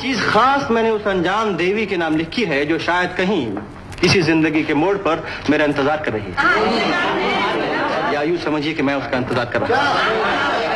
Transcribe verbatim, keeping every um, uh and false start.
चीज खास मैंने उस अनजान देवी के नाम लिखी है जो शायद कहीं किसी जिंदगी के मोड़ पर मेरा इंतजार कर रही है, या यूं समझिए कि मैं उसका इंतजार कर रहा हूं।